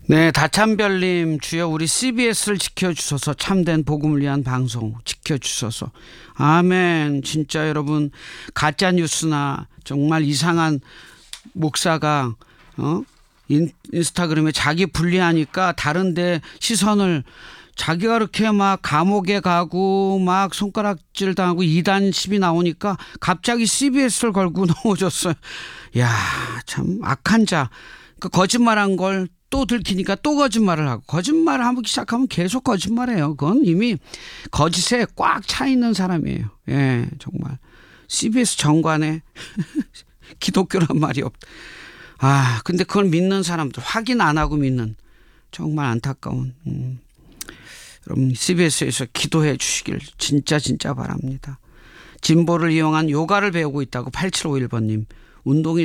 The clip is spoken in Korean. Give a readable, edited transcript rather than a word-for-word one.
네, 다참별님, 주여 우리 CBS를 지켜주소서. 참된 복음을 위한 방송 지켜주소서. 아멘. 진짜 여러분, 가짜 뉴스나 정말 이상한 목사가 인스타그램에 자기 분리하니까 다른데 시선을, 자기가 그렇게 막 감옥에 가고 막 손가락질 당하고 이단 시비 나오니까 갑자기 CBS를 걸고 넘어졌어요. 야, 참 악한 자. 그 거짓말한 걸 또 들키니까 또 거짓말을 하고, 거짓말을 하기 시작하면 계속 거짓말해요. 그건 이미 거짓에 꽉 차 있는 사람이에요. 예, 정말 CBS 정관에 기독교란 말이 없다. 아, 근데 그걸 믿는 사람들, 확인 안 하고 믿는, 정말 안타까운. 여러분, CBS에서 기도해 주시길 진짜 바랍니다. 진보를 이용한 요가를 배우고 있다고 8751번님. 운동이